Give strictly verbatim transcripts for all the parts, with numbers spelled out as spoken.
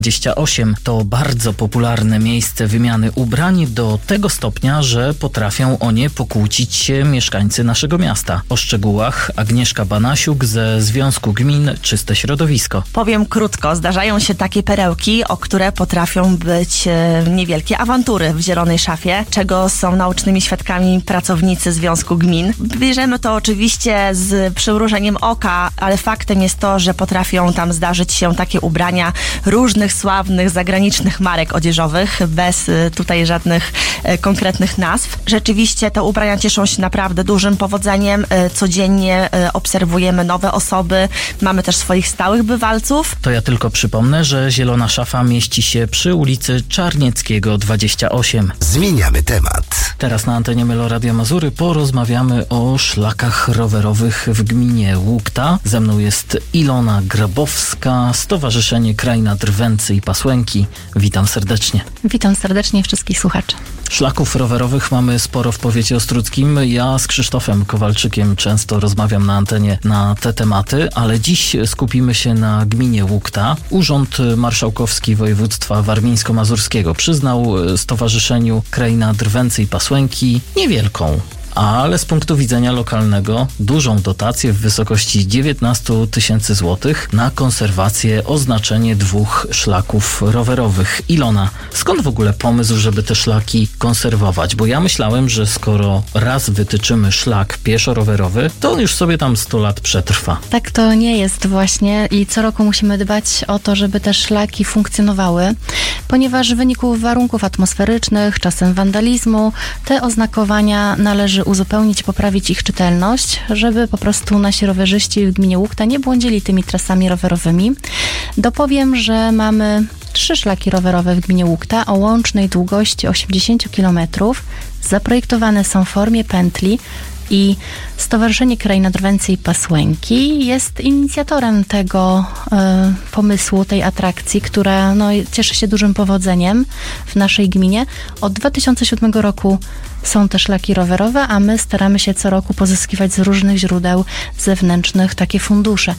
dwadzieścia osiem to bardzo popularne miejsce wymiany ubrań do tego stopnia, że potrafią o nie pokłócić się mieszkańcy naszego miasta. O szczegółach Agnieszka Banasiuk ze Związku Gmin Czyste Środowisko. Powiem krótko, zdarzają się takie perełki, o które potrafią być e, niewielkie awantury w zielonej szafie, czego są naocznymi świadkami pracownicy Związku Gmin. Bierzemy to oczywiście z przymrużeniem oka, ale faktem jest to, że potrafią tam zdarzyć się takie ubrania różnych sławnych zagranicznych marek odzieżowych, bez y, tutaj żadnych y, konkretnych nazw. Rzeczywiście te ubrania cieszą się naprawdę dużym powodzeniem. Y, codziennie y, obserwujemy nowe osoby. Mamy też swoich stałych bywalców. To ja tylko przypomnę, że Zielona Szafa mieści się przy ulicy Czarnieckiego dwadzieścia osiem. Zmieniamy temat. Teraz na antenie Melo Radio Mazury porozmawiamy o szlakach rowerowych w gminie Łukta. Ze mną jest Ilona Grabowska, Stowarzyszenie Kraina Drwęcy i Pasłęki. Witam serdecznie. Witam serdecznie wszystkich słuchaczy. Szlaków rowerowych mamy sporo w powiecie ostródzkim. Ja z Krzysztofem Kowalczykiem często rozmawiam na antenie na te tematy, ale dziś skupimy się na gminie Łukta. Urząd Marszałkowski Województwa Warmińsko-Mazurskiego przyznał Stowarzyszeniu Kraina Drwęcy i Pasłęki niewielką, ale z punktu widzenia lokalnego dużą dotację w wysokości dziewiętnaście tysięcy złotych na konserwację, oznaczenie dwóch szlaków rowerowych. Ilona, skąd w ogóle pomysł, żeby te szlaki konserwować? Bo ja myślałem, że skoro raz wytyczymy szlak pieszo-rowerowy, to on już sobie tam sto lat przetrwa. Tak to nie jest właśnie i co roku musimy dbać o to, żeby te szlaki funkcjonowały, ponieważ w wyniku warunków atmosferycznych, czasem wandalizmu, te oznakowania należy uzupełnić, poprawić ich czytelność, żeby po prostu nasi rowerzyści w gminie Łukta nie błądzili tymi trasami rowerowymi. Dopowiem, że mamy trzy szlaki rowerowe w gminie Łukta o łącznej długości osiemdziesiąt kilometrów. Zaprojektowane są w formie pętli i Stowarzyszenie Kraina Drwęcy i Pasłęki jest inicjatorem tego y, pomysłu, tej atrakcji, która no, cieszy się dużym powodzeniem w naszej gminie. Od dwa tysiące siódmego roku są te szlaki rowerowe, a my staramy się co roku pozyskiwać z różnych źródeł zewnętrznych takie fundusze.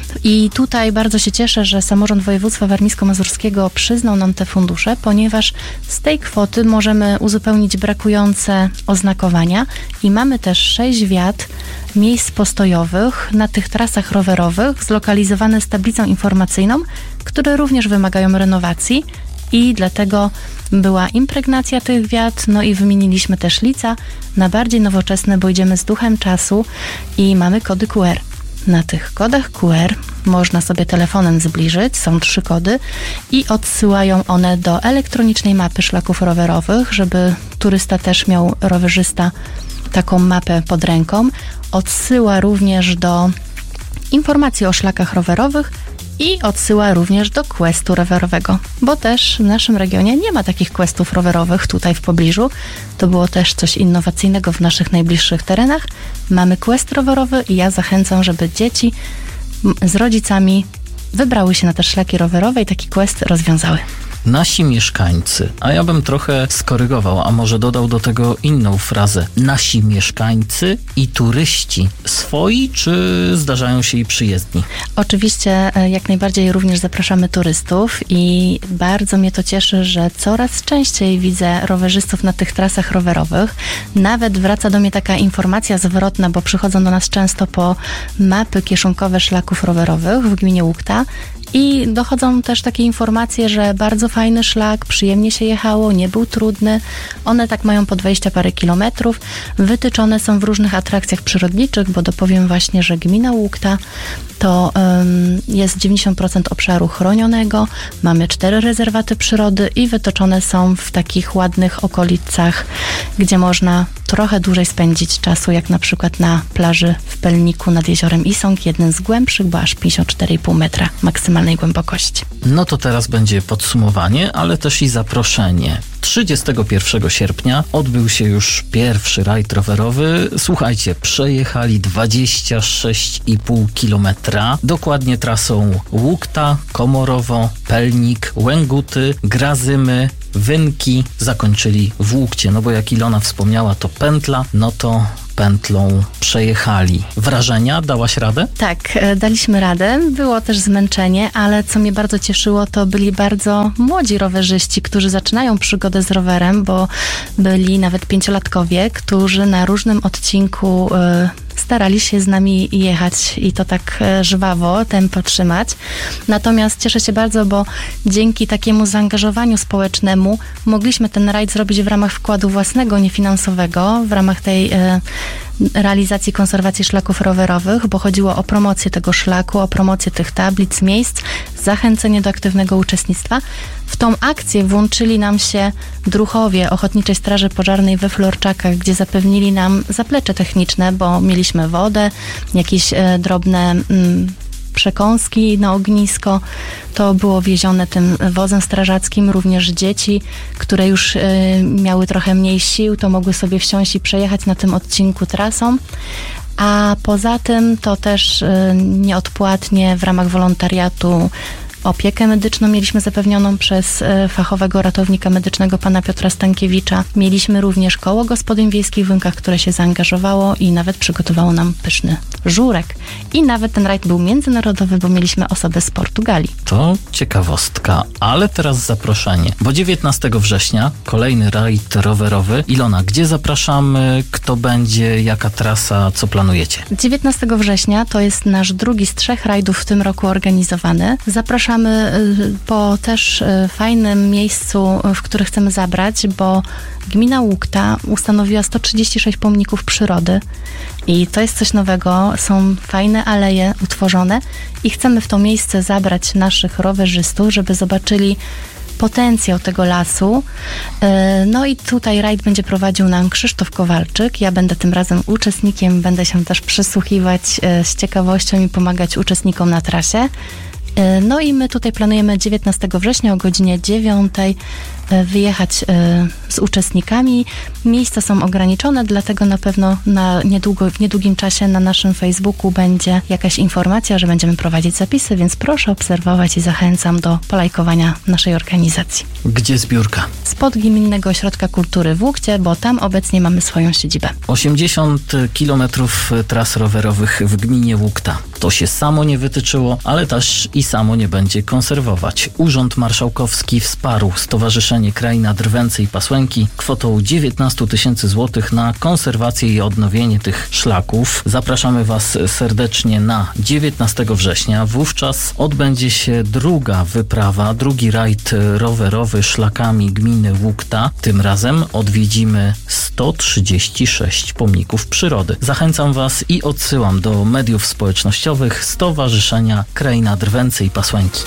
I tutaj bardzo się cieszę, że Samorząd Województwa Warmińsko-Mazurskiego przyznał nam te fundusze, ponieważ z tej kwoty możemy uzupełnić brakujące oznakowania i mamy też sześć wiat miejsc postojowych na tych trasach rowerowych zlokalizowane z tablicą informacyjną, które również wymagają renowacji. I dlatego była impregnacja tych wiat, no i wymieniliśmy też lica na bardziej nowoczesne, bo idziemy z duchem czasu i mamy kody Q R. Na tych kodach Q R można sobie telefonem zbliżyć, są trzy kody i odsyłają one do elektronicznej mapy szlaków rowerowych, żeby turysta też miał, rowerzysta, taką mapę pod ręką. Odsyła również do informacji o szlakach rowerowych i odsyła również do questu rowerowego, bo też w naszym regionie nie ma takich questów rowerowych tutaj w pobliżu. To było też coś innowacyjnego w naszych najbliższych terenach. Mamy quest rowerowy i ja zachęcam, żeby dzieci z rodzicami wybrały się na te szlaki rowerowe i taki quest rozwiązały. Nasi mieszkańcy, a ja bym trochę skorygował, a może dodał do tego inną frazę. Nasi mieszkańcy i turyści swoi, czy zdarzają się i przyjezdni? Oczywiście jak najbardziej również zapraszamy turystów i bardzo mnie to cieszy, że coraz częściej widzę rowerzystów na tych trasach rowerowych. Nawet wraca do mnie taka informacja zwrotna, bo przychodzą do nas często po mapy kieszonkowe szlaków rowerowych w gminie Łukta. I dochodzą też takie informacje, że bardzo fajny szlak, przyjemnie się jechało, nie był trudny. One tak mają po dwadzieścia parę kilometrów. Wytyczone są w różnych atrakcjach przyrodniczych, bo dopowiem właśnie, że gmina Łukta to um, jest dziewięćdziesiąt procent obszaru chronionego. Mamy cztery rezerwaty przyrody i wytoczone są w takich ładnych okolicach, gdzie można trochę dłużej spędzić czasu, jak na przykład na plaży w Pelniku nad jeziorem Isąg, jednym z głębszych, bo aż pięćdziesiąt cztery i pół metra maksymalnej głębokości. No to teraz będzie podsumowanie, ale też i zaproszenie. trzydziestego pierwszego sierpnia odbył się już pierwszy rajd rowerowy. Słuchajcie, przejechali dwadzieścia sześć i pół kilometra. Dokładnie trasą Łukta, Komorowo, Pelnik, Łęguty, Grazymy, Wynki. Zakończyli w Łukcie, no bo jak Ilona wspomniała, to pętla, no to pętlą przejechali. Wrażenia? Dałaś radę? Tak, daliśmy radę. Było też zmęczenie, ale co mnie bardzo cieszyło, to byli bardzo młodzi rowerzyści, którzy zaczynają przygodę z rowerem, bo byli nawet pięciolatkowie, którzy na różnym odcinku y, starali się z nami jechać i to tak żwawo, tempo trzymać. Natomiast cieszę się bardzo, bo dzięki takiemu zaangażowaniu społecznemu mogliśmy ten rajd zrobić w ramach wkładu własnego, niefinansowego, w ramach tej e, realizacji konserwacji szlaków rowerowych, bo chodziło o promocję tego szlaku, o promocję tych tablic, miejsc, zachęcenie do aktywnego uczestnictwa. W tą akcję włączyli nam się druhowie Ochotniczej Straży Pożarnej we Florczakach, gdzie zapewnili nam zaplecze techniczne, bo mieliśmy wodę, jakieś e, drobne mm, przekąski na ognisko. To było wiezione tym wozem strażackim. Również dzieci, które już y, miały trochę mniej sił, to mogły sobie wsiąść i przejechać na tym odcinku trasą. A poza tym to też y, nieodpłatnie w ramach wolontariatu opiekę medyczną mieliśmy zapewnioną przez e, fachowego ratownika medycznego pana Piotra Stankiewicza. Mieliśmy również koło gospodyń wiejskich w Łynkach, które się zaangażowało i nawet przygotowało nam pyszny żurek. I nawet ten rajd był międzynarodowy, bo mieliśmy osobę z Portugalii. To ciekawostka, ale teraz zaproszenie, bo dziewiętnastego września kolejny rajd rowerowy. Ilona, gdzie zapraszamy, kto będzie, jaka trasa, co planujecie? dziewiętnastego września to jest nasz drugi z trzech rajdów w tym roku organizowany. Zapraszamy po też fajnym miejscu, w które chcemy zabrać, bo gmina Łukta ustanowiła sto trzydzieści sześć pomników przyrody i to jest coś nowego. Są fajne aleje utworzone i chcemy w to miejsce zabrać naszych rowerzystów, żeby zobaczyli potencjał tego lasu. No i tutaj rajd będzie prowadził nam Krzysztof Kowalczyk. Ja będę tym razem uczestnikiem, będę się też przysłuchiwać z ciekawością i pomagać uczestnikom na trasie. No i my tutaj planujemy dziewiętnastego września o godzinie dziewiątej wyjechać z uczestnikami. Miejsca są ograniczone, dlatego na pewno na niedługo, w niedługim czasie na naszym Facebooku będzie jakaś informacja, że będziemy prowadzić zapisy, więc proszę obserwować i zachęcam do polajkowania naszej organizacji. Gdzie zbiórka? Spod Gminnego Ośrodka Kultury w Łukcie, bo tam obecnie mamy swoją siedzibę. osiemdziesiąt kilometrów tras rowerowych w gminie Łukta. To się samo nie wytyczyło, ale też i samo nie będzie konserwować. Urząd Marszałkowski wsparł Stowarzyszenie Kraina Drwęce i Pasłęki kwotą dziewiętnaście tysięcy złotych na konserwację i odnowienie tych szlaków. Zapraszamy Was serdecznie na dziewiętnastego września. Wówczas odbędzie się druga wyprawa, drugi rajd rowerowy szlakami gminy Łukta. Tym razem odwiedzimy sto trzydzieści sześć pomników przyrody. Zachęcam Was i odsyłam do mediów społecznościowych Stowarzyszenia Kraina Drwęce i Pasłęki.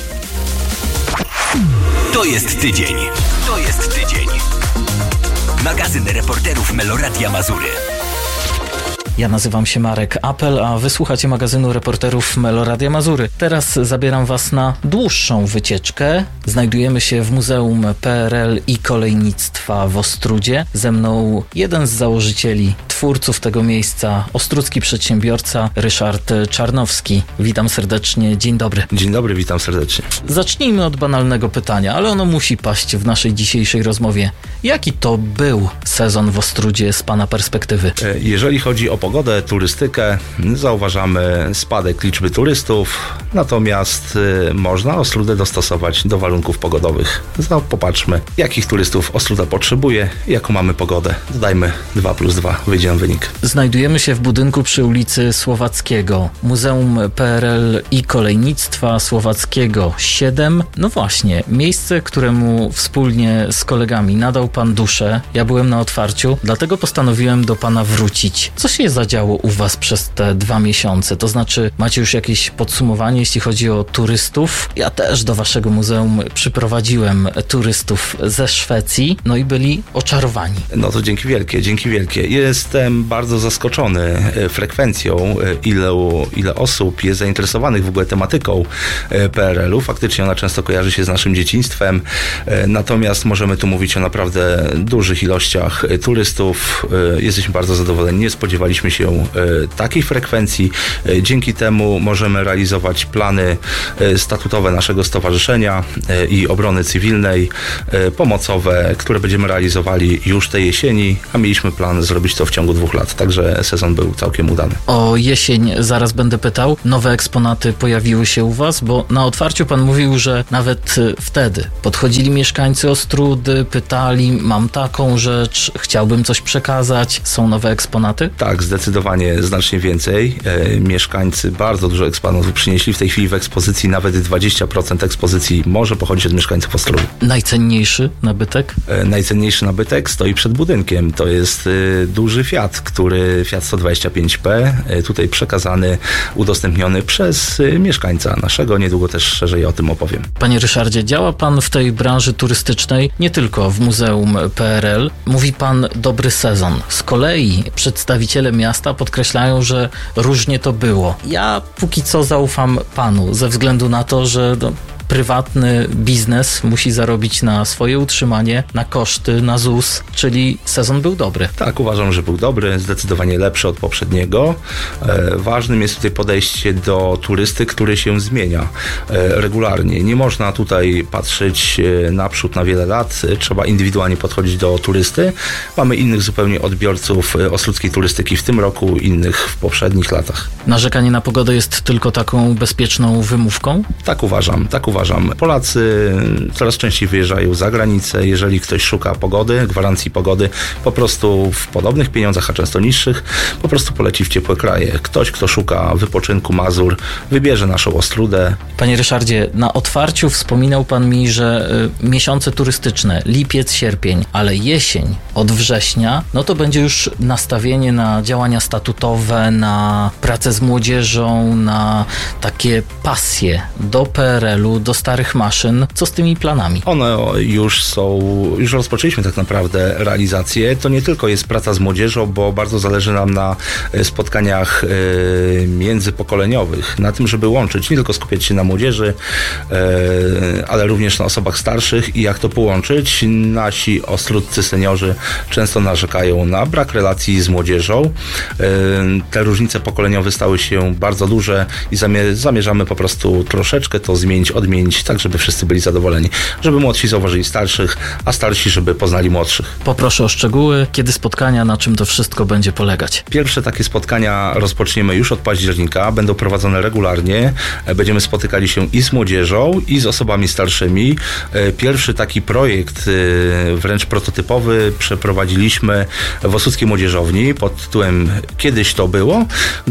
To jest tydzień. To jest tydzień. Magazyn reporterów Meloradia Mazury. Ja nazywam się Marek Apel, a wysłuchacie magazynu reporterów Meloradia Mazury. Teraz zabieram Was na dłuższą wycieczkę. Znajdujemy się w Muzeum P R L i Kolejnictwa w Ostródzie. Ze mną jeden z założycieli, twórców tego miejsca, ostródzki przedsiębiorca Ryszard Czarnowski. Witam serdecznie, dzień dobry. Dzień dobry, witam serdecznie. Zacznijmy od banalnego pytania, ale ono musi paść w naszej dzisiejszej rozmowie. Jaki to był sezon w Ostródzie z Pana perspektywy? Jeżeli chodzi o pogodę, turystykę, zauważamy spadek liczby turystów, natomiast y, można Ostródę dostosować do warunków pogodowych. No, popatrzmy, jakich turystów Ostróda potrzebuje, jaką mamy pogodę. Dodajmy dwa plus dwa, wyjdzie nam wynik. Znajdujemy się w budynku przy ulicy Słowackiego, Muzeum P R L i Kolejnictwa Słowackiego siedem. No właśnie, miejsce, któremu wspólnie z kolegami nadał Pan duszę. Ja byłem na otwarciu, dlatego postanowiłem do Pana wrócić. Co się zadziało u Was przez te dwa miesiące? To znaczy, macie już jakieś podsumowanie, jeśli chodzi o turystów? Ja też do Waszego muzeum przyprowadziłem turystów ze Szwecji, no i byli oczarowani. No to dzięki wielkie, dzięki wielkie. Jestem bardzo zaskoczony frekwencją, ile, ile osób jest zainteresowanych w ogóle tematyką P R L u. Faktycznie ona często kojarzy się z naszym dzieciństwem, natomiast możemy tu mówić o naprawdę dużych ilościach turystów. Jesteśmy bardzo zadowoleni. Nie spodziewaliśmy spodziewaliśmy się e, takiej frekwencji. E, dzięki temu możemy realizować plany e, statutowe naszego stowarzyszenia e, i obrony cywilnej, e, pomocowe, które będziemy realizowali już tej jesieni, a mieliśmy plan zrobić to w ciągu dwóch lat, także sezon był całkiem udany. O jesień zaraz będę pytał. Nowe eksponaty pojawiły się u was, bo na otwarciu pan mówił, że nawet wtedy podchodzili mieszkańcy Ostródy, pytali, mam taką rzecz, chciałbym coś przekazać. Są nowe eksponaty? Tak, zdecydowanie znacznie więcej. E, mieszkańcy bardzo dużo eksponatów przynieśli. W tej chwili w ekspozycji nawet dwadzieścia procent ekspozycji może pochodzić od mieszkańców Ostródy. Najcenniejszy nabytek? E, najcenniejszy nabytek stoi przed budynkiem. To jest e, duży Fiat, który Fiat sto dwadzieścia pięć P, e, tutaj przekazany, udostępniony przez e, mieszkańca naszego. Niedługo też szerzej o tym opowiem. Panie Ryszardzie, działa pan w tej branży turystycznej, nie tylko w Muzeum P R L. Mówi pan dobry sezon. Z kolei przedstawiciele miasta podkreślają, że różnie to było. Ja póki co zaufam panu, ze względu na to, że no, prywatny biznes musi zarobić na swoje utrzymanie, na koszty, na Z U S, czyli sezon był dobry. Tak, uważam, że był dobry, zdecydowanie lepszy od poprzedniego. E, ważnym jest tutaj podejście do turysty, który się zmienia e, regularnie. Nie można tutaj patrzeć e, naprzód na wiele lat, e, trzeba indywidualnie podchodzić do turysty. Mamy innych zupełnie odbiorców e, ostródzkiej turystyki w tym roku, innych w poprzednich latach. Narzekanie na pogodę jest tylko taką bezpieczną wymówką? Tak uważam, tak uważam. Polacy coraz częściej wyjeżdżają za granicę. Jeżeli ktoś szuka pogody, gwarancji pogody, po prostu w podobnych pieniądzach, a często niższych, po prostu poleci w ciepłe kraje. Ktoś, kto szuka wypoczynku, Mazur, wybierze naszą Ostródę. Panie Ryszardzie, na otwarciu wspominał pan mi, że y, miesiące turystyczne, lipiec, sierpień, ale jesień od września, no to będzie już nastawienie na działania statutowe, na pracę z młodzieżą, na takie pasje do P R L-u, do starych maszyn. Co z tymi planami? One już są, już rozpoczęliśmy tak naprawdę realizację. To nie tylko jest praca z młodzieżą, bo bardzo zależy nam na spotkaniach e, międzypokoleniowych, na tym, żeby łączyć, nie tylko skupiać się na młodzieży, e, ale również na osobach starszych i jak to połączyć. Nasi ostródcy seniorzy często narzekają na brak relacji z młodzieżą. E, te różnice pokoleniowe stały się bardzo duże i zamie- zamierzamy po prostu troszeczkę to zmienić, odmienić, tak żeby wszyscy byli zadowoleni. Żeby młodsi zauważyli starszych, a starsi, żeby poznali młodszych. Poproszę o szczegóły, kiedy spotkania, na czym to wszystko będzie polegać. Pierwsze takie spotkania rozpoczniemy już od października, będą prowadzone regularnie. Będziemy spotykali się i z młodzieżą, i z osobami starszymi. Pierwszy taki projekt, wręcz prototypowy, przeprowadziliśmy w Osuckiej Młodzieżowni pod tytułem Kiedyś to było,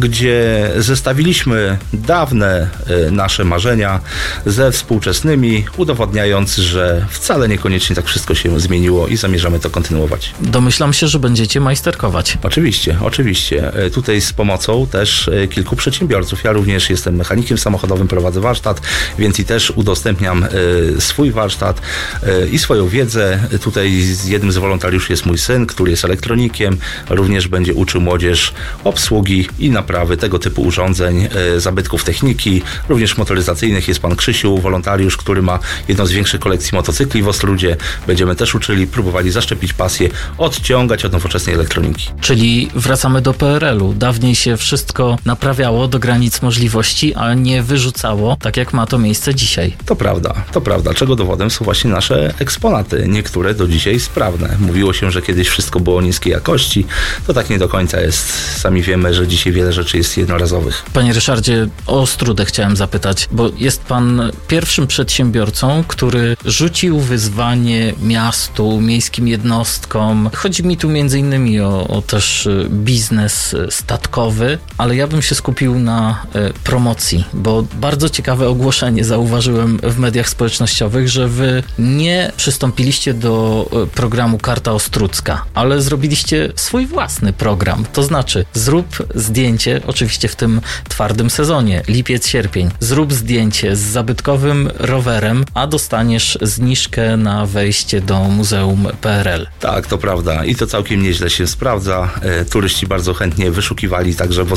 gdzie zestawiliśmy dawne nasze marzenia ze współczesnymi, udowodniając, że wcale niekoniecznie tak wszystko się zmieniło i zamierzamy to kontynuować. Domyślam się, że będziecie majsterkować. Oczywiście, oczywiście. Tutaj z pomocą też kilku przedsiębiorców. Ja również jestem mechanikiem samochodowym, prowadzę warsztat, więc i też udostępniam swój warsztat i swoją wiedzę. Tutaj jednym z wolontariuszy jest mój syn, który jest elektronikiem, również będzie uczył młodzież obsługi i naprawy tego typu urządzeń, zabytków techniki, również motoryzacyjnych. Jest pan Krzysiu, wolontariusz, który ma jedną z większych kolekcji motocykli w Ostródzie. Będziemy też uczyli, próbowali zaszczepić pasję, odciągać od nowoczesnej elektroniki. Czyli wracamy do P R L-u. Dawniej się wszystko naprawiało do granic możliwości, a nie wyrzucało, tak jak ma to miejsce dzisiaj. To prawda, to prawda. Czego dowodem są właśnie nasze eksponaty. Niektóre do dzisiaj sprawne. Mówiło się, że kiedyś wszystko było niskiej jakości. To tak nie do końca jest. Sami wiemy, że dzisiaj wiele rzeczy jest jednorazowych. Panie Ryszardzie, o Ostródę chciałem zapytać, bo jest pan pierwszym przedsiębiorcą, który rzucił wyzwanie miastu, miejskim jednostkom. Chodzi mi tu między innymi o, o też biznes statkowy, ale ja bym się skupił na e, promocji, bo bardzo ciekawe ogłoszenie zauważyłem w mediach społecznościowych, że wy nie przystąpiliście do e, programu Karta Ostródzka, ale zrobiliście swój własny program. To znaczy, zrób zdjęcie, oczywiście w tym twardym sezonie, lipiec, sierpień, zrób zdjęcie z zabytkowym rowerem, a dostaniesz zniżkę na wejście do Muzeum P R L. Tak, to prawda i to całkiem nieźle się sprawdza. E, turyści bardzo chętnie wyszukiwali także w Ostródzie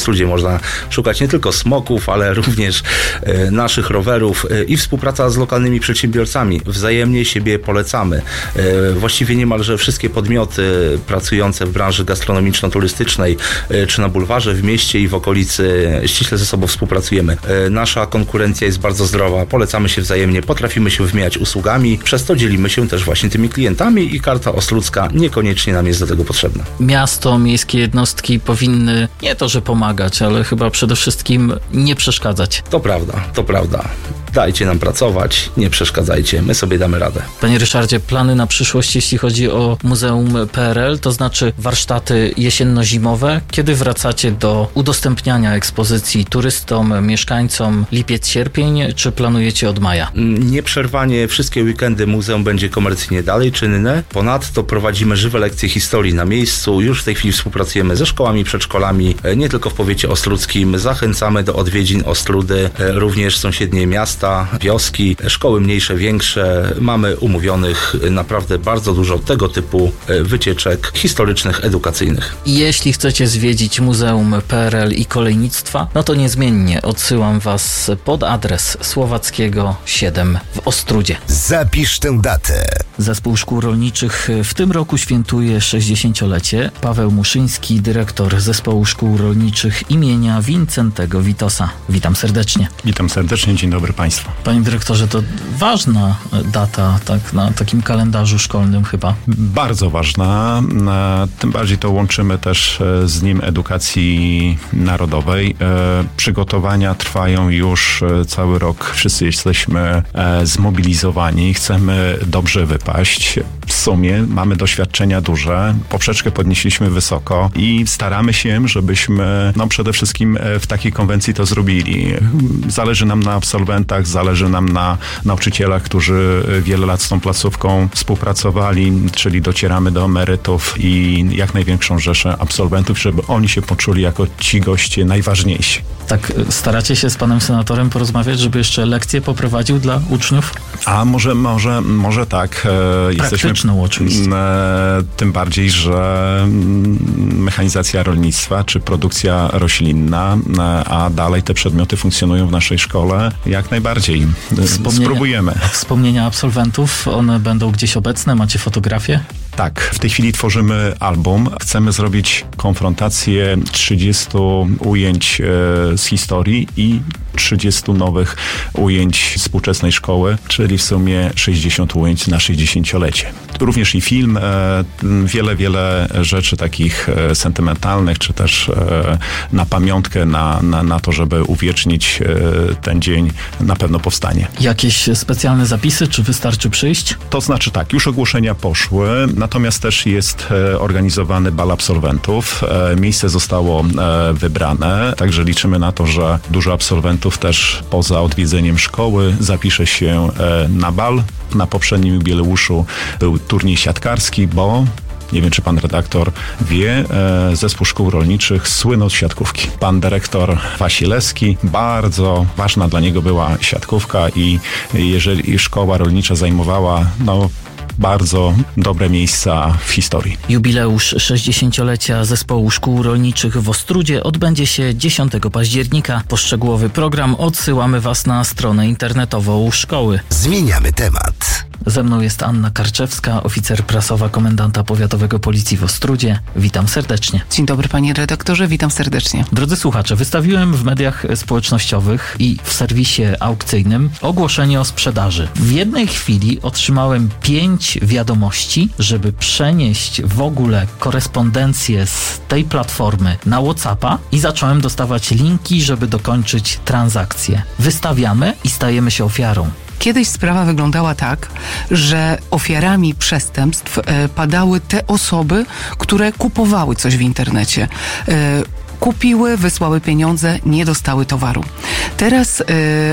Ostródzie można szukać nie tylko smoków, ale również e, naszych rowerów e, i współpraca z lokalnymi przedsiębiorcami. Wzajemnie siebie polecamy. E, właściwie niemalże wszystkie podmioty pracujące w branży gastronomiczno-turystycznej, e, czy na bulwarze, w mieście i w okolicy ściśle ze sobą współpracujemy. E, nasza konkurencja jest bardzo zdrowa, polecamy się wzajemnie, potrafimy się wymieniać usługami, przez to dzielimy się też właśnie tymi klientami i karta ostródzka niekoniecznie nam jest do tego potrzebna. Miasto, miejskie jednostki powinny nie to, że pomagać, ale chyba przede wszystkim nie przeszkadzać. To prawda, to prawda. Dajcie nam pracować, nie przeszkadzajcie, my sobie damy radę. Panie Ryszardzie, plany na przyszłość, jeśli chodzi o Muzeum P R L, to znaczy warsztaty jesienno-zimowe. Kiedy wracacie do udostępniania ekspozycji turystom, mieszkańcom lipiec-sierpień, czy planujecie od maja? Nieprzerwanie wszystkie weekendy muzeum będzie komercyjnie dalej czynne. Ponadto prowadzimy żywe lekcje historii na miejscu. Już w tej chwili współpracujemy ze szkołami, przedszkolami, nie tylko w powiecie ostródzkim. Zachęcamy do odwiedzin Ostródy, również sąsiednie miasta, wioski, szkoły mniejsze, większe. Mamy umówionych naprawdę bardzo dużo tego typu wycieczek historycznych, edukacyjnych. Jeśli chcecie zwiedzić Muzeum P R L i Kolejnictwa, no to niezmiennie odsyłam Was pod adres Słowackiego siedem w Ostródzie. Zapisz tę datę. Zespół Szkół Rolniczych w tym roku świętuje sześćdziesięciolecie. Paweł Muszyński, dyrektor Zespołu Szkół Rolniczych imienia Wincentego Witosa. Witam serdecznie. Witam serdecznie, dzień dobry Państwu. Panie dyrektorze, to ważna data tak na takim kalendarzu szkolnym chyba. Bardzo ważna, tym bardziej to łączymy też z nim edukacji narodowej. Przygotowania trwają już cały rok. Wszyscy jesteśmy zmobilizowani, chcemy dobrze wypaść. W sumie mamy doświadczenia duże, poprzeczkę podnieśliśmy wysoko i staramy się, żebyśmy no przede wszystkim w takiej konwencji to zrobili. Zależy nam na absolwentach, zależy nam na nauczycielach, którzy wiele lat z tą placówką współpracowali, czyli docieramy do emerytów i jak największą rzeszę absolwentów, żeby oni się poczuli jako ci goście najważniejsi. Tak, staracie się z panem senatorem porozmawiać, żeby jeszcze lekcje poprowadził dla uczniów? A może, może, może tak. Praktyczną oczywiście. Tym bardziej, że mechanizacja rolnictwa czy produkcja roślinna, a dalej te przedmioty funkcjonują w naszej szkole, jak najbardziej. Wspomnienia, Spróbujemy. Wspomnienia absolwentów, one będą gdzieś obecne? Macie fotografie? Tak, w tej chwili tworzymy album. Chcemy zrobić konfrontację trzydziestu ujęć e, z historii i trzydziestu nowych ujęć współczesnej szkoły, czyli w sumie sześćdziesiąt ujęć na sześćdziesięciolecie. Również i film, e, wiele, wiele rzeczy takich e, sentymentalnych, czy też e, na pamiątkę, na, na, na to, żeby uwiecznić e, ten dzień, na pewno powstanie. Jakieś specjalne zapisy, czy wystarczy przyjść? To znaczy tak, już ogłoszenia poszły, natomiast też jest e, organizowany bal absolwentów. E, miejsce zostało e, wybrane, także liczymy na to, że dużo absolwentów też poza odwiedzeniem szkoły zapisze się e, na bal. Na poprzednim jubileuszu był turniej siatkarski, bo nie wiem, czy pan redaktor wie, e, Zespół Szkół Rolniczych słynął z siatkówki. Pan dyrektor Wasilewski, bardzo ważna dla niego była siatkówka i jeżeli szkoła rolnicza zajmowała, no, bardzo dobre miejsca w historii. Jubileusz sześćdziesięciolecia Zespołu Szkół Rolniczych w Ostródzie odbędzie się dziesiątego października. Po szczegółowy program odsyłamy Was na stronę internetową szkoły. Zmieniamy temat. Ze mną jest Anna Karczewska, oficer prasowa komendanta powiatowego Policji w Ostródzie. Witam serdecznie. Dzień dobry panie redaktorze, witam serdecznie. Drodzy słuchacze, wystawiłem w mediach społecznościowych i w serwisie aukcyjnym ogłoszenie o sprzedaży. W jednej chwili otrzymałem pięć wiadomości, żeby przenieść w ogóle korespondencję z tej platformy na WhatsAppa i zacząłem dostawać linki, żeby dokończyć transakcję. Wystawiamy i stajemy się ofiarą. Kiedyś sprawa wyglądała tak, że ofiarami przestępstw e, padały te osoby, które kupowały coś w internecie. E, Kupiły, wysłały pieniądze, nie dostały towaru. Teraz y,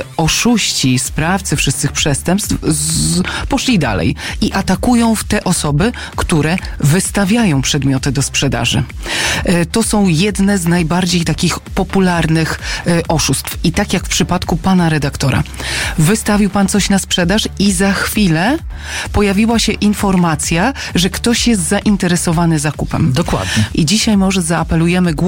oszuści, sprawcy wszystkich przestępstw z, poszli dalej i atakują w te osoby, które wystawiają przedmioty do sprzedaży. Y, to są jedne z najbardziej takich popularnych y, oszustw. I tak jak w przypadku pana redaktora. Wystawił pan coś na sprzedaż i za chwilę pojawiła się informacja, że ktoś jest zainteresowany zakupem. Dokładnie. I dzisiaj może zaapelujemy głównie do tych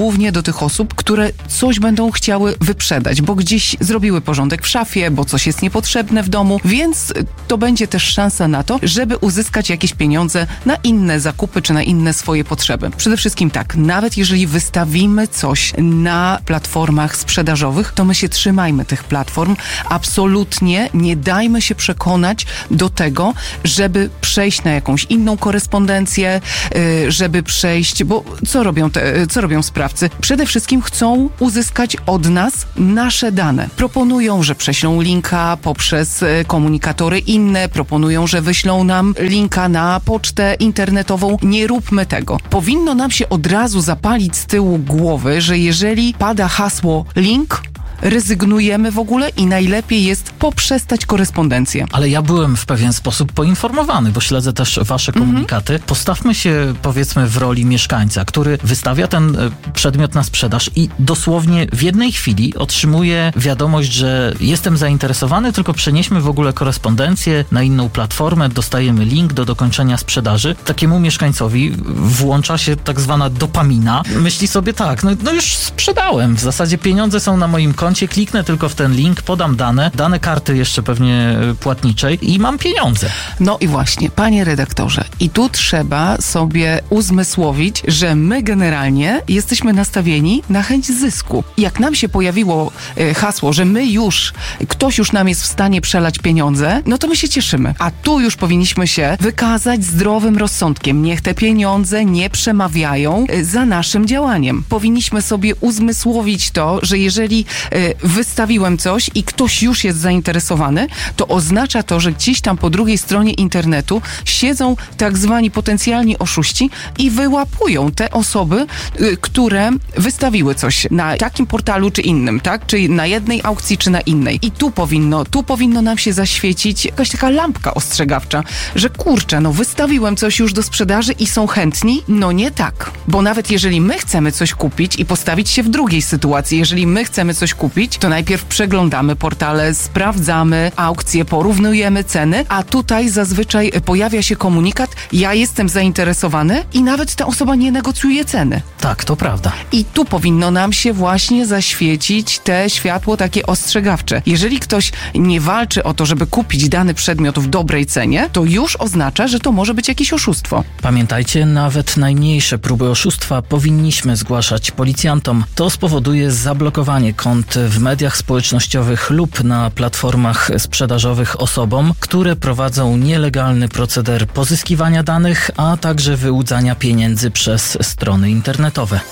tych osób, które coś będą chciały wyprzedać, bo gdzieś zrobiły porządek w szafie, bo coś jest niepotrzebne w domu, więc to będzie też szansa na to, żeby uzyskać jakieś pieniądze na inne zakupy czy na inne swoje potrzeby. Przede wszystkim tak, nawet jeżeli wystawimy coś na platformach sprzedażowych, to my się trzymajmy tych platform. Absolutnie nie dajmy się przekonać do tego, żeby przejść na jakąś inną korespondencję, żeby przejść, bo co robią, te, co robią sprawcy? Przede wszystkim chcą uzyskać od nas nasze dane. Proponują, że prześlą linka poprzez komunikatory inne, proponują, że wyślą nam linka na pocztę internetową. Nie róbmy tego. Powinno nam się od razu zapalić z tyłu głowy, że jeżeli pada hasło link, rezygnujemy w ogóle i najlepiej jest poprzestać korespondencję. Ale ja byłem w pewien sposób poinformowany, bo śledzę też wasze komunikaty. Mhm. Postawmy się, powiedzmy, w roli mieszkańca, który wystawia ten przedmiot na sprzedaż i dosłownie w jednej chwili otrzymuje wiadomość, że jestem zainteresowany, tylko przenieśmy w ogóle korespondencję na inną platformę, dostajemy link do dokończenia sprzedaży. Takiemu mieszkańcowi włącza się tak zwana dopamina. Myśli sobie tak, no, no już sprzedałem, w zasadzie pieniądze są na moim koncie, kliknę tylko w ten link, podam dane, dane karty jeszcze pewnie płatniczej i mam pieniądze. No i właśnie, panie redaktorze, i tu trzeba sobie uzmysłowić, że my generalnie jesteśmy nastawieni na chęć zysku. Jak nam się pojawiło y, hasło, że my już, ktoś już nam jest w stanie przelać pieniądze, no to my się cieszymy. A tu już powinniśmy się wykazać zdrowym rozsądkiem. Niech te pieniądze nie przemawiają y, za naszym działaniem. Powinniśmy sobie uzmysłowić to, że jeżeli y, wystawiłem coś i ktoś już jest zainteresowany, to oznacza to, że gdzieś tam po drugiej stronie internetu siedzą tak zwani potencjalni oszuści i wyłapują te osoby, y, które wystawiły coś na takim portalu czy innym, tak? Czy na jednej aukcji, czy na innej. I tu powinno, tu powinno nam się zaświecić jakaś taka lampka ostrzegawcza, że kurczę, no wystawiłem coś już do sprzedaży i są chętni? No nie tak. Bo nawet jeżeli my chcemy coś kupić i postawić się w drugiej sytuacji, jeżeli my chcemy coś kupić, to najpierw przeglądamy portale, sprawdzamy aukcje, porównujemy ceny, a tutaj zazwyczaj pojawia się komunikat, ja jestem zainteresowany i nawet ta osoba nie negocjuje ceny. Tak, to prawda. I tu powinno nam się właśnie zaświecić te światło takie ostrzegawcze. Jeżeli ktoś nie walczy o to, żeby kupić dany przedmiot w dobrej cenie, to już oznacza, że to może być jakieś oszustwo. Pamiętajcie, nawet najmniejsze próby oszustwa powinniśmy zgłaszać policjantom. To spowoduje zablokowanie kont w mediach społecznościowych lub na platformach sprzedażowych osobom, które prowadzą nielegalny proceder pozyskiwania danych, a także wyłudzania pieniędzy przez strony internetowe.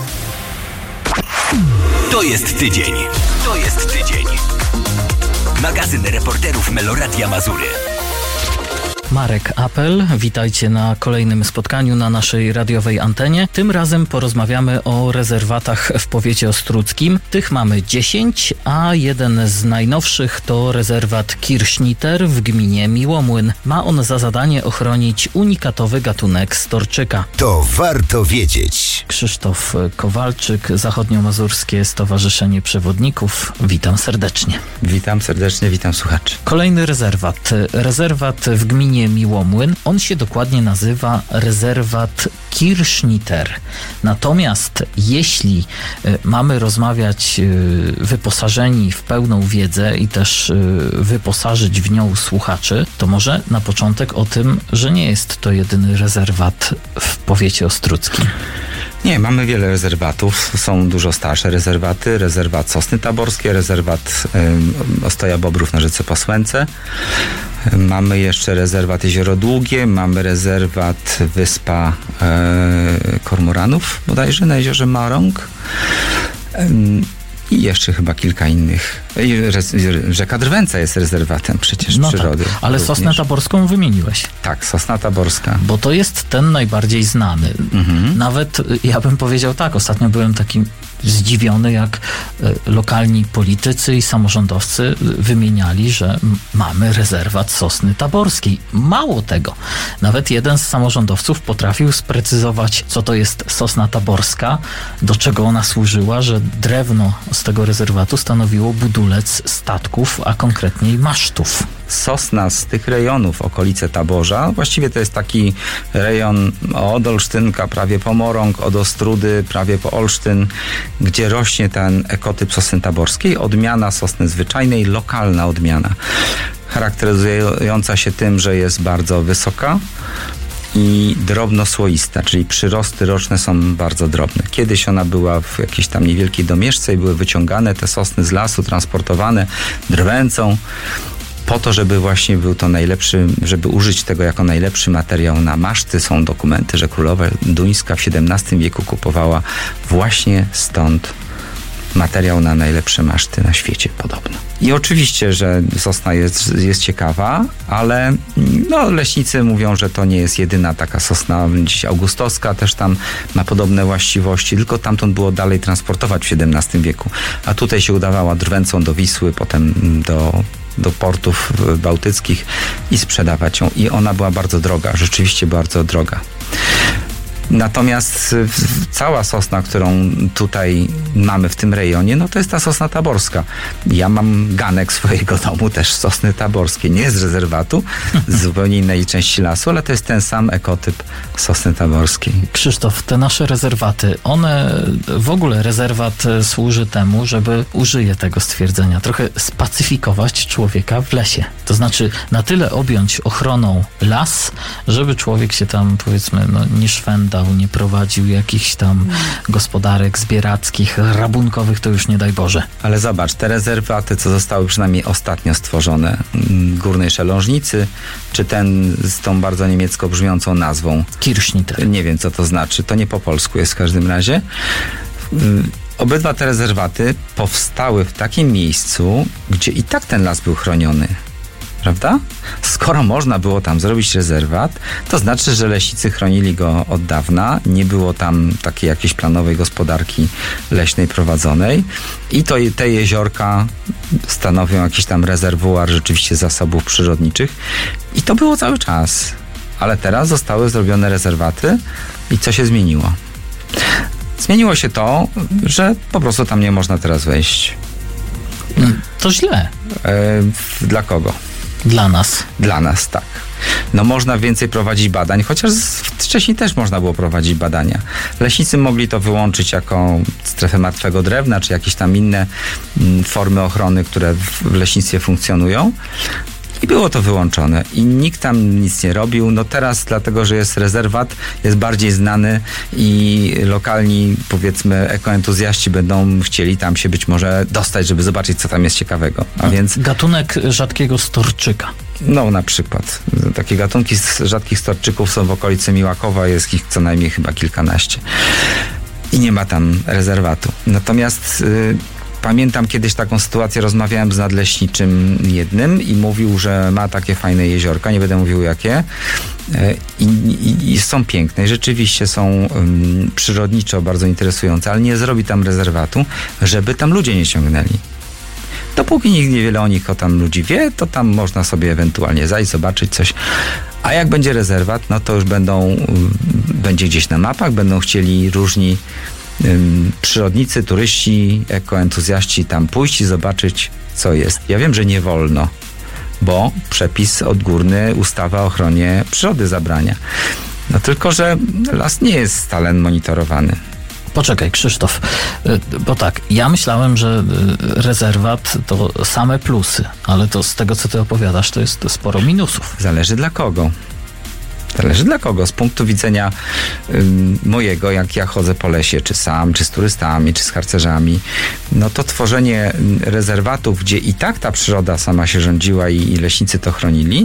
To jest tydzień. To jest tydzień. Magazyn reporterów Meloradia Mazury. Marek Apel, witajcie na kolejnym spotkaniu na naszej radiowej antenie. Tym razem porozmawiamy o rezerwatach w powiecie ostródzkim. Tych mamy dziesięć, a jeden z najnowszych to rezerwat Kirschniter w gminie Miłomłyn. Ma on za zadanie ochronić unikatowy gatunek storczyka. To warto wiedzieć. Krzysztof Kowalczyk, Zachodniomazurskie Stowarzyszenie Przewodników. Witam serdecznie. Witam serdecznie, witam słuchaczy. Kolejny rezerwat. Rezerwat w gminie Miłomłyn. On się dokładnie nazywa rezerwat Kirschniter. Natomiast jeśli y, mamy rozmawiać y, wyposażeni w pełną wiedzę i też y, wyposażyć w nią słuchaczy, to może na początek o tym, że nie jest to jedyny rezerwat w powiecie ostródzkim. Nie, mamy wiele rezerwatów, są dużo starsze rezerwaty, rezerwat Sosny Taborskie, rezerwat y, Ostoja Bobrów na rzece Posłęce, mamy jeszcze rezerwat Jezioro Długie, mamy rezerwat Wyspa y, Kormoranów bodajże na jeziorze Marąg. Y, I jeszcze chyba kilka innych. Rzeka Drwęca jest rezerwatem przecież no przyrody. Tak, ale również. Sosnę Taborską wymieniłeś. Tak, Sosna Taborska. Bo to jest ten najbardziej znany. Mhm. Nawet ja bym powiedział tak, ostatnio byłem taki zdziwiony, jak lokalni politycy i samorządowcy wymieniali, że mamy rezerwat Sosny Taborskiej. Mało tego, nawet jeden z samorządowców potrafił sprecyzować, co to jest Sosna Taborska, do czego ona służyła, że drewno z tego rezerwatu stanowiło budulec statków, a konkretniej masztów. sosna z tych rejonów, okolice Taborza, właściwie to jest taki rejon od Olsztynka prawie po Morąg, od Ostrudy prawie po Olsztyn, gdzie rośnie ten ekotyp sosny taborskiej, odmiana sosny zwyczajnej, lokalna odmiana, charakteryzująca się tym, że jest bardzo wysoka i drobnosłoista, czyli przyrosty roczne są bardzo drobne. Kiedyś ona była w jakiejś tam niewielkiej domieszce i były wyciągane te sosny z lasu, transportowane drwęcą, po to, żeby właśnie był to najlepszy, żeby użyć tego jako najlepszy materiał na maszty. Są dokumenty, że królowa duńska w siedemnastym wieku kupowała właśnie stąd materiał na najlepsze maszty na świecie podobno. I oczywiście, że sosna jest, jest ciekawa, ale no, leśnicy mówią, że to nie jest jedyna taka sosna. Dziś augustowska też tam ma podobne właściwości, tylko tamtąd było dalej transportować w siedemnastym wieku. A tutaj się udawała drwęcą do Wisły, potem do do portów bałtyckich i sprzedawać ją. I ona była bardzo droga, rzeczywiście bardzo droga. Natomiast cała sosna, którą tutaj mamy w tym rejonie, no to jest ta sosna taborska. Ja mam ganek swojego domu, też sosny taborskiej. Nie z rezerwatu, z zupełnie innej części lasu, ale to jest ten sam ekotyp sosny taborskiej. Krzysztof, te nasze rezerwaty, one, w ogóle rezerwat służy temu, żeby, użyję tego stwierdzenia, trochę spacyfikować człowieka w lesie. To znaczy na tyle objąć ochroną las, żeby człowiek się tam, powiedzmy, no, nie szwendał, nie prowadził jakichś tam gospodarek zbierackich, rabunkowych, to już nie daj Boże. Ale zobacz, te rezerwaty, co zostały przynajmniej ostatnio stworzone, Górnej Szelążnicy, czy ten z tą bardzo niemiecko brzmiącą nazwą Kirschnitter. Nie wiem, co to znaczy. To nie po polsku jest w każdym razie. Obydwa te rezerwaty powstały w takim miejscu, gdzie i tak ten las był chroniony. Prawda? Skoro można było tam zrobić rezerwat, to znaczy, że leśnicy chronili go od dawna, nie było tam takiej jakiejś planowej gospodarki leśnej prowadzonej i to te jeziorka stanowią jakiś tam rezerwuar rzeczywiście zasobów przyrodniczych i to było cały czas. Ale teraz zostały zrobione rezerwaty i co się zmieniło? Zmieniło się to, że po prostu tam nie można teraz wejść. To źle. E, dla kogo? Dla nas. Dla nas, tak. No można więcej prowadzić badań, chociaż wcześniej też można było prowadzić badania. Leśnicy mogli to wyłączyć jako strefę martwego drewna, czy jakieś tam inne mm, formy ochrony, które w leśnictwie funkcjonują. I było to wyłączone i nikt tam nic nie robił. No teraz, dlatego że jest rezerwat, jest bardziej znany i lokalni, powiedzmy, ekoentuzjaści będą chcieli tam się być może dostać, żeby zobaczyć, co tam jest ciekawego. A no, więc gatunek rzadkiego storczyka. No na przykład. Takie gatunki z rzadkich storczyków są w okolicy Miłakowa, jest ich co najmniej chyba kilkanaście. I nie ma tam rezerwatu. Natomiast yy, pamiętam kiedyś taką sytuację, rozmawiałem z nadleśniczym jednym i mówił, że ma takie fajne jeziorka, nie będę mówił jakie, i, i, i są piękne i rzeczywiście są um, przyrodniczo bardzo interesujące, ale nie zrobi tam rezerwatu, żeby tam ludzie nie ciągnęli. Dopóki nikt niewiele o nich, o tam ludzi wie, to tam można sobie ewentualnie zajść, zobaczyć coś. A jak będzie rezerwat, no to już będą, um, będzie gdzieś na mapach, będą chcieli różni przyrodnicy, turyści, ekoentuzjaści tam pójść i zobaczyć, co jest. Ja wiem, że nie wolno, bo przepis odgórny, ustawa o ochronie przyrody zabrania. No tylko, że las nie jest stale monitorowany. Poczekaj, Krzysztof, bo tak, ja myślałem, że rezerwat to same plusy, ale to z tego, co ty opowiadasz, to jest sporo minusów. Zależy dla kogo. Zależy dla kogo. Z punktu widzenia ym, mojego, jak ja chodzę po lesie, czy sam, czy z turystami, czy z harcerzami, no to tworzenie rezerwatów, gdzie i tak ta przyroda sama się rządziła i, i leśnicy to chronili,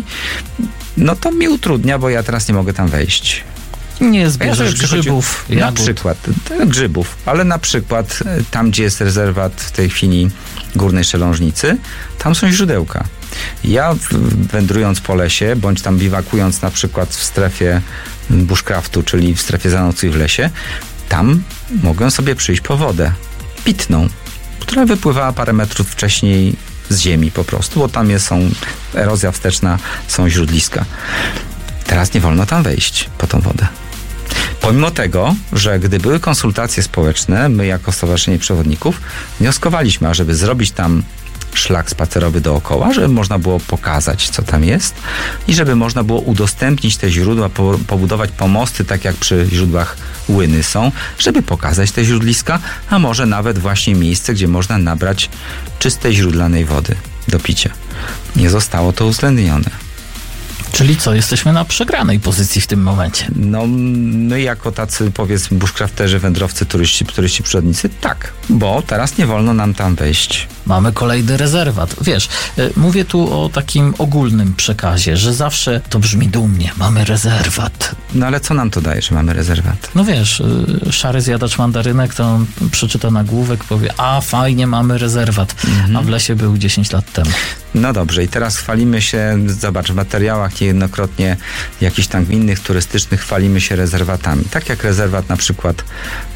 no to mi utrudnia, bo ja teraz nie mogę tam wejść. Nie zbierzesz ja grzybów, Na jagód. przykład, grzybów, ale na przykład tam, gdzie jest rezerwat w tej chwili Górnej Szelążnicy, tam są źródełka. Ja wędrując po lesie, bądź tam biwakując na przykład w strefie bushcraftu, czyli w strefie zanocuj w lesie, tam mogę sobie przyjść po wodę pitną, która wypływała parę metrów wcześniej z ziemi po prostu, bo tam jest, są erozja wsteczna, są źródliska. Teraz nie wolno tam wejść po tą wodę. Pomimo tego, że gdy były konsultacje społeczne, my jako Stowarzyszenie Przewodników wnioskowaliśmy, ażeby zrobić tam szlak spacerowy dookoła, żeby można było pokazać, co tam jest i żeby można było udostępnić te źródła, po, pobudować pomosty, tak jak przy źródłach Łyny są, żeby pokazać te źródliska, a może nawet właśnie miejsce, gdzie można nabrać czystej źródlanej wody do picia. Nie zostało to uwzględnione. Czyli co, jesteśmy na przegranej pozycji w tym momencie? No, my jako tacy, powiedzmy, bushcrafterzy, wędrowcy, turyści, turyści przyrodnicy, tak, bo teraz nie wolno nam tam wejść. Mamy kolejny rezerwat. Wiesz, mówię tu o takim ogólnym przekazie, że zawsze to brzmi dumnie, mamy rezerwat. No ale co nam to daje, że mamy rezerwat? No wiesz, szary zjadacz mandarynek, to on przeczyta nagłówek, powie, a fajnie, mamy rezerwat, mhm. a w lesie był dziesięć lat temu. No dobrze, i teraz chwalimy się, zobacz, w materiałach niejednokrotnie jakichś tam innych turystycznych chwalimy się rezerwatami. Tak jak rezerwat na przykład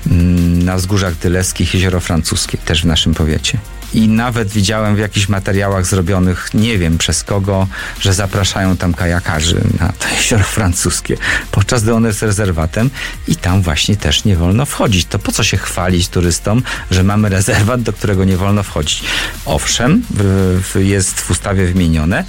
mm, na wzgórzach dyleskich, Jezioro Francuskie, też w naszym powiecie. I nawet widziałem w jakichś materiałach zrobionych, nie wiem przez kogo, że zapraszają tam kajakarzy na to Jezioro Francuskie, podczas gdy ono jest rezerwatem i tam właśnie też nie wolno wchodzić. To po co się chwalić turystom, że mamy rezerwat, do którego nie wolno wchodzić? Owszem, w, w, jest w ustawie wymienione,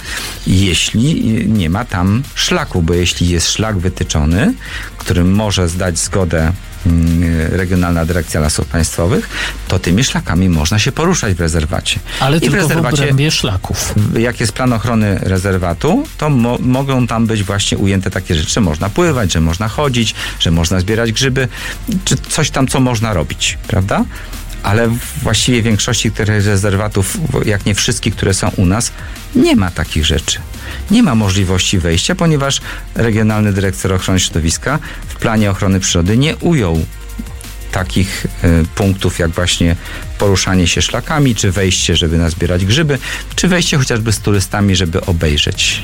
jeśli nie ma tam szlaku, bo jeśli jest szlak wytyczony, którym może zdać zgodę Regionalna Dyrekcja Lasów Państwowych, to tymi szlakami można się poruszać w rezerwacie. Ale I tylko w rezerwacie, w obrębie szlaków. Jak jest plan ochrony rezerwatu, to mo- mogą tam być właśnie ujęte takie rzeczy, że można pływać, że można chodzić, że można zbierać grzyby, czy coś tam, co można robić, prawda? Ale właściwie w większości tych rezerwatów, jak nie wszystkich, które są u nas, nie ma takich rzeczy. Nie ma możliwości wejścia, ponieważ Regionalny Dyrektor Ochrony Środowiska w planie ochrony przyrody nie ujął takich y, punktów, jak właśnie poruszanie się szlakami, czy wejście, żeby nazbierać grzyby, czy wejście chociażby z turystami, żeby obejrzeć.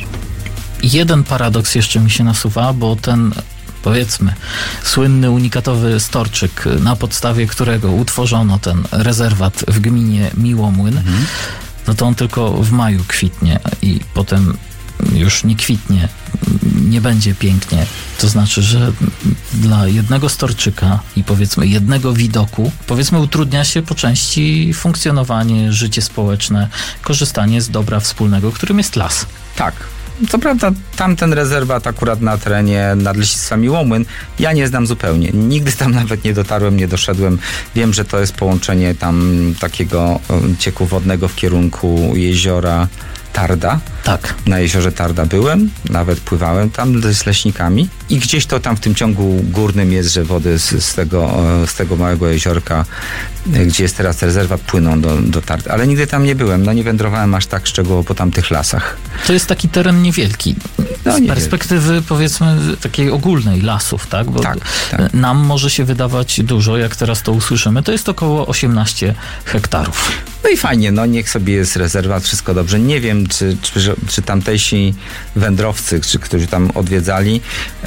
Jeden paradoks jeszcze mi się nasuwa, bo ten, powiedzmy, słynny, unikatowy storczyk, na podstawie którego utworzono ten rezerwat w gminie Miłomłyn, mhm. no to on tylko w maju kwitnie i potem już nie kwitnie, nie będzie pięknie. To znaczy, że dla jednego storczyka i powiedzmy jednego widoku, powiedzmy utrudnia się po części funkcjonowanie, życie społeczne, korzystanie z dobra wspólnego, którym jest las. Tak. Co prawda tamten rezerwat akurat na terenie Nadleśnictwa Miłomłyn ja nie znam zupełnie. Nigdy tam nawet nie dotarłem, nie doszedłem. Wiem, że to jest połączenie tam takiego cieku wodnego w kierunku jeziora Tarda. Tak. Na jeziorze Tarda byłem, nawet pływałem tam z leśnikami i gdzieś to tam w tym ciągu górnym jest, że wody z, z, tego, z tego małego jeziorka, gdzie jest teraz rezerwat, płyną do, do Tardy. Ale nigdy tam nie byłem, no nie wędrowałem aż tak szczegółowo po tamtych lasach. To jest taki teren niewielki. No, z niewielki. perspektywy powiedzmy takiej ogólnej lasów, tak? Bo tak, tak. nam może się wydawać dużo, jak teraz to usłyszymy. To jest około osiemnaście hektarów. No i fajnie, no niech sobie jest rezerwat, wszystko dobrze. Nie wiem, czy, czy, czy tamtejsi wędrowcy, czy którzy tam odwiedzali,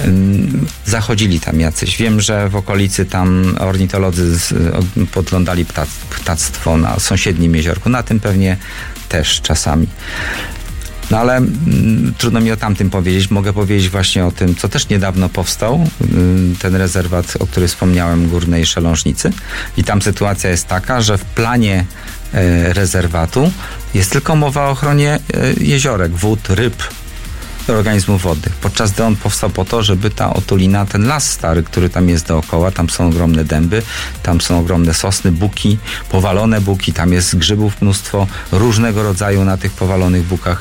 ym, zachodzili tam jacyś. Wiem, że w okolicy tam ornitolodzy z, podglądali ptac, ptactwo na sąsiednim jeziorku. Na tym pewnie też czasami. No ale mm, trudno mi o tamtym powiedzieć. Mogę powiedzieć właśnie o tym, co też niedawno powstał, y, ten rezerwat, o którym wspomniałem, Górnej Szelążnicy. I tam sytuacja jest taka, że w planie y, rezerwatu jest tylko mowa o ochronie y, jeziorek, wód, ryb, organizmów wodnych. Podczas gdy on powstał po to, żeby ta otulina, ten las stary, który tam jest dookoła, tam są ogromne dęby, tam są ogromne sosny, buki, powalone buki, tam jest grzybów mnóstwo różnego rodzaju na tych powalonych bukach.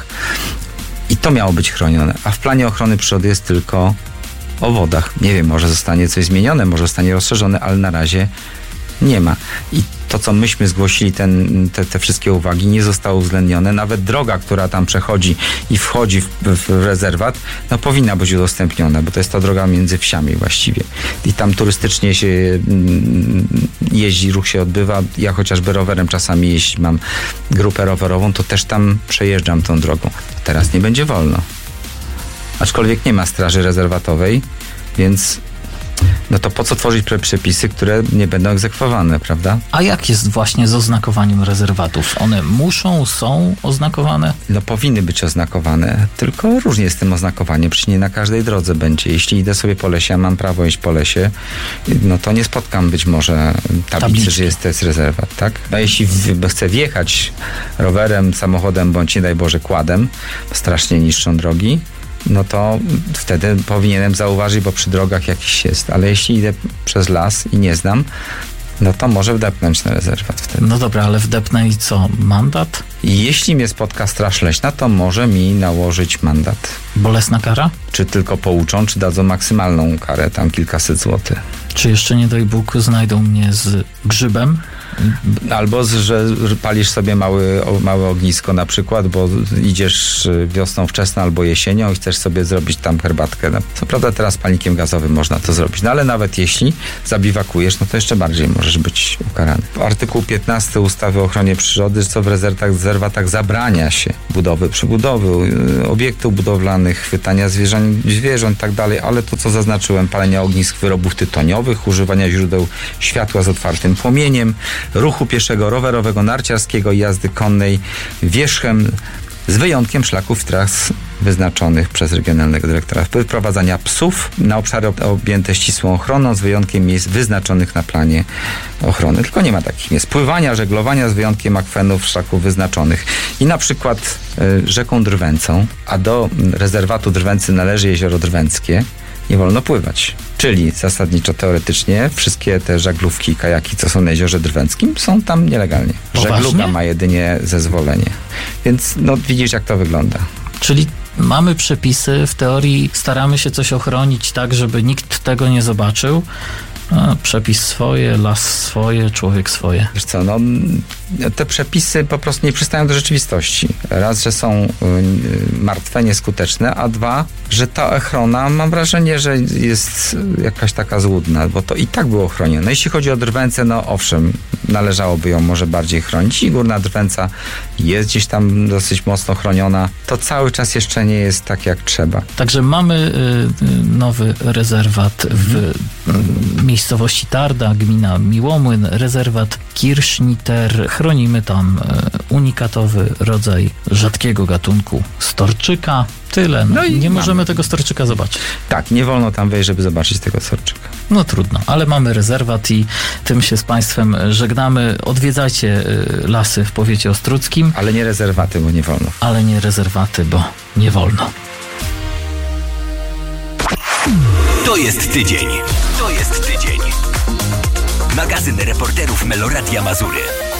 I to miało być chronione. A w planie ochrony przyrody jest tylko o wodach. Nie wiem, może zostanie coś zmienione, może zostanie rozszerzone, ale na razie nie ma. I to, co myśmy zgłosili, ten, te, te wszystkie uwagi, nie zostało uwzględnione. Nawet droga, która tam przechodzi i wchodzi w, w rezerwat, no powinna być udostępniona, bo to jest ta droga między wsiami właściwie. I tam turystycznie się mm, jeździ, ruch się odbywa. Ja chociażby rowerem czasami, jeśli mam grupę rowerową, to też tam przejeżdżam tą drogą. Teraz nie będzie wolno. Aczkolwiek nie ma straży rezerwatowej, więc no to po co tworzyć pre- przepisy, które nie będą egzekwowane, prawda? A jak jest właśnie z oznakowaniem rezerwatów? One muszą, są oznakowane? No powinny być oznakowane, tylko różnie jest z tym oznakowaniem, przecież nie na każdej drodze będzie. Jeśli idę sobie po lesie, a mam prawo iść po lesie, no to nie spotkam być może tablicy, Tabliczki. że jest to jest rezerwat, tak? No jeśli w, chcę wjechać rowerem, samochodem, bądź nie daj Boże quadem, strasznie niszczą drogi, no to wtedy powinienem zauważyć, bo przy drogach jakiś jest. Ale jeśli idę przez las i nie znam, no to może wdepnąć na rezerwat wtedy. No dobra, ale wdepnę i co? Mandat? I jeśli mnie spotka straż leśna, to może mi nałożyć mandat. Bolesna kara? Czy tylko pouczą, czy dadzą maksymalną karę, tam kilkaset złotych. Czy jeszcze nie daj Bóg znajdą mnie z grzybem? Albo, z, że palisz sobie mały, o, małe ognisko na przykład, bo idziesz wiosną wczesną albo jesienią i chcesz sobie zrobić tam herbatkę. No, co prawda teraz palnikiem gazowym można to zrobić, no ale nawet jeśli zabiwakujesz, no to jeszcze bardziej możesz być ukarany. Artykuł piętnasty ustawy o ochronie przyrody, co w rezerwatach, rezerwatach zabrania się budowy, przebudowy, obiektów budowlanych, chwytania zwierząt, zwierząt i tak dalej, ale to, co zaznaczyłem, palenia ognisk, wyrobów tytoniowych, używania źródeł światła z otwartym płomieniem, ruchu pieszego, rowerowego, narciarskiego i jazdy konnej wierzchem z wyjątkiem szlaków tras wyznaczonych przez regionalnego dyrektora. Wprowadzania psów na obszary objęte ścisłą ochroną z wyjątkiem miejsc wyznaczonych na planie ochrony. Tylko nie ma takich miejsc. Pływania, żeglowania z wyjątkiem akwenów, szlaków wyznaczonych. I na przykład y, rzeką Drwęcą, a do rezerwatu Drwęcy należy jezioro Drwęckie, nie wolno pływać. Czyli zasadniczo, teoretycznie wszystkie te żaglówki, kajaki, co są na jeziorze Drwęckim, są tam nielegalnie. Poważnie? Żegluga ma jedynie zezwolenie. Więc no widzisz, jak to wygląda. Czyli mamy przepisy, w teorii staramy się coś ochronić tak, żeby nikt tego nie zobaczył. A, przepis swoje, las swoje, człowiek swoje. Wiesz co, no te przepisy po prostu nie przystają do rzeczywistości. Raz, że są y, martwe, nieskuteczne, a dwa, że ta ochrona, mam wrażenie, że jest jakaś taka złudna, bo to i tak było chronione. No, jeśli chodzi o Drwęcę, no owszem, należałoby ją może bardziej chronić i Górna Drwęca jest gdzieś tam dosyć mocno chroniona. To cały czas jeszcze nie jest tak, jak trzeba. Także mamy y, nowy rezerwat w y, miejscowości Tarda, gmina Miłomłyn, rezerwat Kirschniter. Chronimy tam y, unikatowy rodzaj rzadkiego gatunku storczyka. Tyle. No, no i nie możemy mamy. tego storczyka zobaczyć. Tak, nie wolno tam wejść, żeby zobaczyć tego storczyka. No trudno, ale mamy rezerwat i tym się z Państwem żegnamy. Odwiedzajcie y, lasy w powiecie ostródzkim. Ale nie rezerwaty, bo nie wolno. Ale nie rezerwaty, bo nie wolno. To jest tydzień. To jest tydzień. Magazyn reporterów Meloradia Mazury.